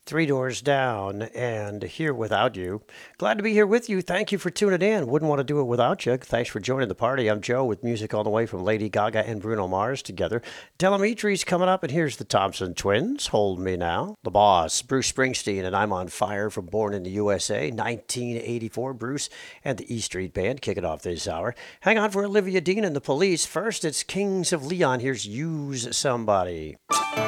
Three Doors Down and Here Without You. Glad to be here with you. Thank you for tuning in. Wouldn't want to do it without you. Thanks for joining the party. I'm Joe with music all the way from Lady Gaga and Bruno Mars together. Delamitre's coming up, and here's the Thompson Twins. Hold Me Now. The Boss, Bruce Springsteen, and I'm on Fire from Born in the USA, 1984. Bruce and the E Street Band kicking off this hour. Hang on for Olivia Dean and the Police. First, it's Kings of Leon. Here's Use Somebody.